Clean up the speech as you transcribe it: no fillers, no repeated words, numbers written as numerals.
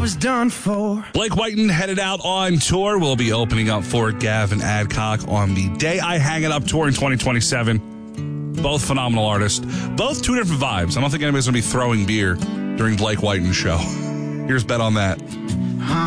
was done for. Blake Whiten headed out on tour. We'll be opening up for Gavin Adcock on the Day I Hang It Up tour in 2027. Both phenomenal artists. Both two different vibes. I don't think anybody's going to be throwing beer during Blake Whiten's show. Here's Bet on That.